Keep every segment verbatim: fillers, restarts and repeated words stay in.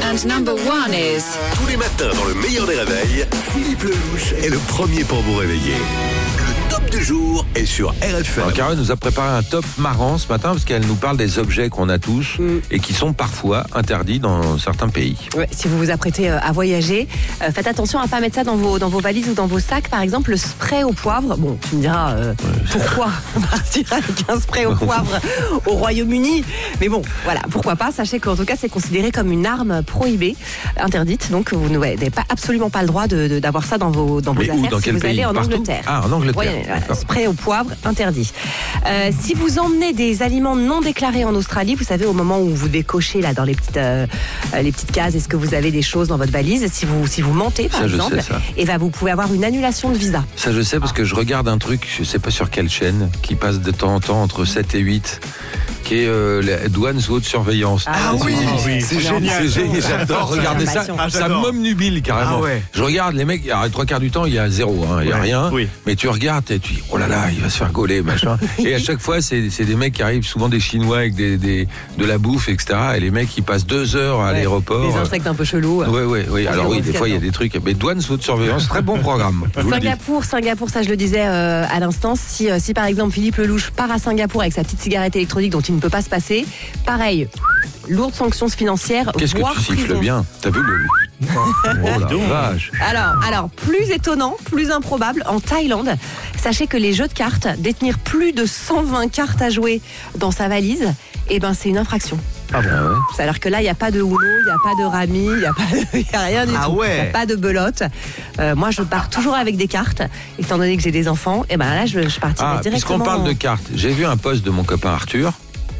And number one is... Tous les matins dans le meilleur des réveils, Philippe Lelouch est le premier pour vous réveiller. Le top du jour est sur R F M. Alors, Carole nous a préparé un top marrant ce matin parce qu'elle nous parle des objets qu'on a tous mm. et qui sont parfois interdits dans certains pays. Ouais, si vous vous apprêtez à voyager, euh, faites attention à ne pas mettre ça dans vos, dans vos valises ou dans vos sacs. Par exemple, le spray au poivre. Bon, tu me diras euh, ouais. pourquoi partir avec un spray au poivre au Royaume-Uni. Mais bon, voilà, pourquoi pas. Sachez qu'en tout cas, c'est considéré comme une arme prohibée, interdite. Donc, vous n'avez pas, absolument pas le droit de, de, d'avoir ça dans vos, dans vos Mais affaires où, dans si quel vous pays? allez en Partout? Angleterre. Ah, en Angleterre. Ouais, voilà, spray au poivre, interdit. Euh, si vous emmenez des aliments non déclarés en Australie, vous savez, au moment où vous décochez là, dans les petites, euh, les petites cases, est-ce que vous avez des choses dans votre valise? Si vous, si vous mentez, par ça, exemple, je sais, ça. Et ben, vous pouvez avoir une annulation de visa. Ça, je sais parce que je regarde un truc, je sais pas sur quelle chaîne, qui passe de temps en temps entre sept et huit, qui est euh, la douane sous haute surveillance. Ah oui, oui, c'est génial. C'est génial. J'adore regarder ça. Ah, ça m'obnubile carrément. Ah ouais. Je regarde les mecs, alors, les trois quarts du temps, il y a zéro, hein, il y a ouais. rien. Oui. Mais tu regardes et tu dis, oh là là, il va se faire gauler, machin. Et à chaque fois, c'est, c'est des mecs qui arrivent, souvent des Chinois avec des, des, de la bouffe, et cetera. Et les mecs, ils passent deux heures à ouais. l'aéroport. Des insectes un peu chelous. Oui, oui, oui. Alors oui, des fois, il y a des trucs. Mais douane sous haute surveillance, très bon programme. Singapour, Singapour, ça je le disais euh, à l'instant. Si, euh, si par exemple Philippe Lelouch part à Singapour avec sa petite cigarette électronique dont il ne peut pas se passer, pareil, lourde sanction financière. Qu'est-ce que tu siffles prison. Bien? T'as vu le... Oh la vache. Alors, alors, plus étonnant, plus improbable, en Thaïlande, sachez que les jeux de cartes, détenir plus de cent vingt cartes à jouer dans sa valise, eh ben, c'est une infraction. Ah bon, ouais. C'est-à-dire que là, il n'y a pas de Uno, il n'y a pas de Rami, il n'y a, a rien du ah tout. Il ouais. n'y a pas de belote. Euh, moi, je pars toujours avec des cartes. Étant donné que j'ai des enfants, et ben là, je, je partirai ah, directement. Puisqu'on parle de cartes, j'ai vu un post de mon copain Arthur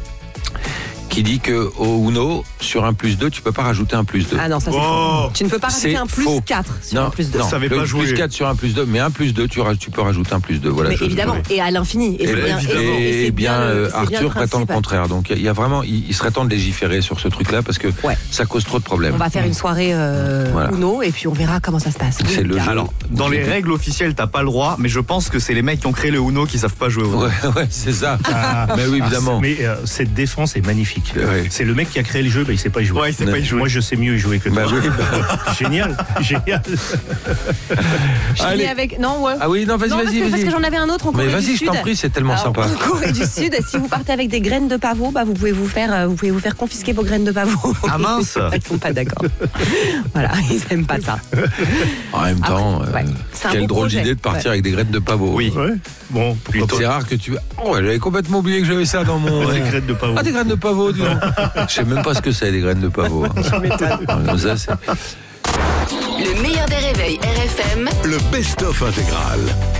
qui dit que au Uno, sur un plus deux, tu peux pas rajouter un plus deux. Ah non, ça c'est oh. faux. Tu ne peux pas rajouter c'est un plus faux. quatre sur non, un plus deux. Non, ça le pas jouer. plus quatre sur un plus deux, mais un plus deux, tu, tu peux rajouter un plus deux. Voilà, mais je, évidemment, je... et à l'infini. Et, et, c'est bien, et, et, et c'est bien, bien euh, c'est Arthur bien prétend le contraire. Donc il y a vraiment, il, il serait temps de légiférer sur ce truc-là parce que ouais. ça cause trop de problèmes. On va faire une soirée euh, voilà. Uno et puis on verra comment ça se passe. C'est le jeu. Alors, dans les règles officielles, t'as pas le droit, mais je pense que c'est les mecs qui ont créé le Uno qui savent pas jouer au Uno. Ouais, ouais, c'est ça. Ah, mais oui, évidemment. Ah, mais euh, cette défense est magnifique. Ouais. C'est le mec qui a créé le jeu, bah, il sait pas y jouer. Ouais, il sait pas y jouer. Moi, je sais mieux y jouer que toi. Bah, oui, bah. Génial, génial. Allez. Avec... Non, ouais. Ah oui, non, vas-y, non, vas-y, parce que, vas-y. Parce que j'en avais un autre en Corée Mais vas-y, du je Sud. t'en prie, c'est tellement Alors, sympa. En Corée du Sud, si vous partez avec des graines de pavot, bah, vous pouvez vous faire, vous pouvez vous faire confisquer vos graines de pavot. Ah mince. Ils sont pas d'accord. Voilà, ils aiment pas ça. En même temps, Après, ouais. euh, quelle drôle projet. d'idée de partir ouais. avec des graines de pavot. Oui. Ouais. Bon, c'est rare que tu. Oh, j'avais complètement oublié que j'avais ça dans mon. Des graines de pavot. Ah, des graines de pavot, dis donc. Je sais même pas ce que c'est, des graines de pavot. Hein. Je m'étonne. Ça, c'est... Le meilleur des réveils R F M. Le best-of intégral.